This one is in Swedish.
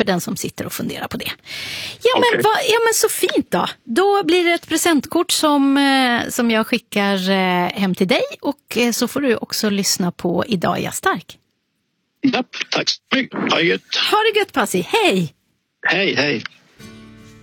för den som sitter och funderar på det. Ja, men så fint då. Då blir det ett presentkort som jag skickar hem till dig, och så får du också lyssna på Idag är jag stark. Ja, tack så mycket. Ha det gött. Ha det gött, Pasi. Hej! Hej, hej.